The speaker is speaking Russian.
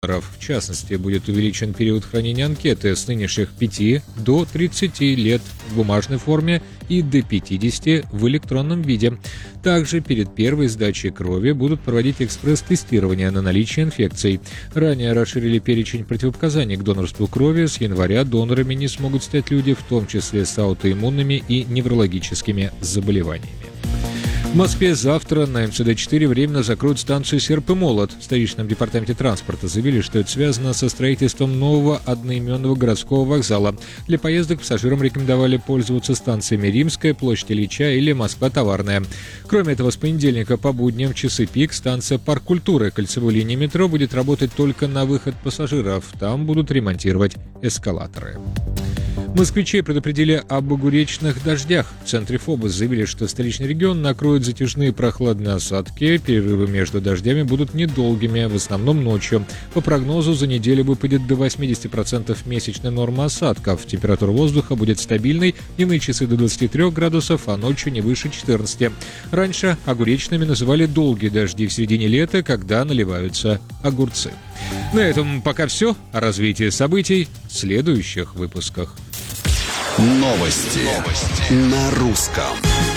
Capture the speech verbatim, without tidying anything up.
выборов. В частности, будет увеличен период хранения анкеты с нынешних пяти до тридцати лет в бумажной форме и до пятидесяти в электронном виде. Также перед первой сдачей крови будут проводить экспресс-тестирование на наличие инфекций. Ранее расширили перечень противопоказаний к донорству крови. С января донорами не смогут стать люди, в том числе с аутоиммунными и неврологическими заболеваниями. В Москве завтра на эм цэ дэ четыре временно закроют станцию «Серп и молот». В столичном департаменте транспорта заявили, что это связано со строительством нового одноименного городского вокзала. Для поездок пассажирам рекомендовали пользоваться станциями Римская, площадь Ильича или Москва-Товарная. Кроме этого, с понедельника по будням в часы пик станция «Парк культуры» кольцевой линии метро будет работать только на выход пассажиров. Там будут ремонтировать эскалаторы. Москвичей предупредили об огуречных дождях. В центре ФОБОС заявили, что столичный регион накроют затяжные прохладные осадки. Перерывы между дождями будут недолгими, в основном ночью. По прогнозу, за неделю выпадет до восемьдесят процентов месячной нормы осадков. Температура воздуха будет стабильной, дневные часы до двадцати трёх градусов, а ночью не выше четырнадцати. Раньше огуречными называли долгие дожди в середине лета, когда наливаются огурцы. На этом пока все. О развитии событий в следующих выпусках. Новости, Новости. На русском.